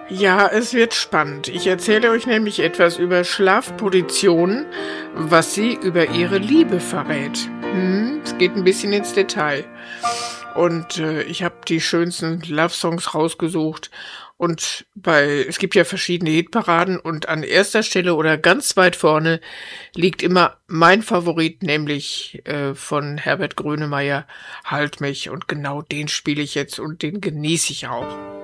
Ja, es wird spannend. Ich erzähle euch nämlich etwas über Schlafpositionen, was sie über ihre Liebe verrät. Es geht ein bisschen ins Detail. Und ich habe die schönsten Love-Songs rausgesucht. Und es gibt ja verschiedene Hitparaden und an erster Stelle oder ganz weit vorne liegt immer mein Favorit, nämlich von Herbert Grönemeyer, Halt mich. Und genau den spiele ich jetzt und den genieße ich auch.